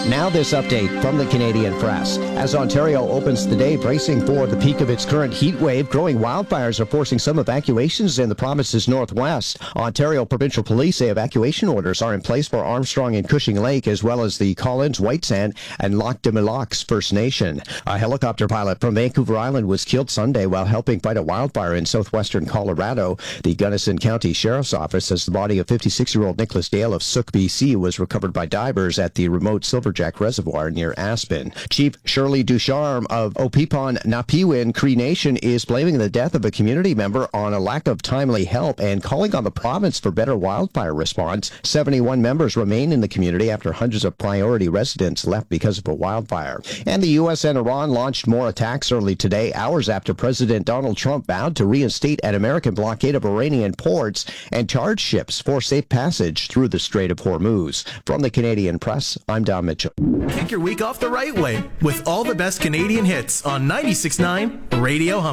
Now this update from the Canadian Press. As Ontario opens the day bracing for the peak of its current heat wave, growing wildfires are forcing some evacuations in the province's northwest. Ontario Provincial Police say evacuation orders are in place for Armstrong and Cushing Lake, as well as the Collins, White Sand, and Lac des Mille Lacs First Nation. A helicopter pilot from Vancouver Island was killed Sunday while helping fight a wildfire in southwestern Colorado. The Gunnison County Sheriff's Office says the body of 56-year-old Nicholas Dale of Sook, BC, was recovered by divers at the remote Silverjack Reservoir near Aspen. Chief Shirley Ducharme of Opipon Napiwin Cree Nation is blaming the death of a community member on a lack of timely help and calling on the province for better wildfire response. 71 members remain in the community after hundreds of priority residents left because of a wildfire. And the U.S. and Iran launched more attacks early today, hours after President Donald Trump vowed to reinstate an American blockade of Iranian ports and charge ships for safe passage through the Strait of Hormuz. From the Canadian Press, I'm Don Mitchell. Kick your week off the right way with all the best Canadian hits on 96.9 Radio Hum.